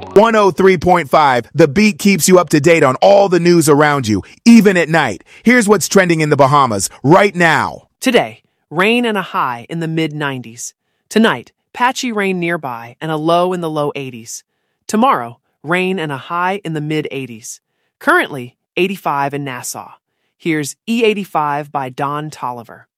103.5, The Beat keeps you up to date on all the news around you, even at night. Here's what's trending in the Bahamas right now. Today, rain and a high in the mid-90s. Tonight, patchy rain nearby and a low in the low 80s. Tomorrow, rain and a high in the mid-80s. Currently, 85 in Nassau. Here's E85 by Don Tolliver.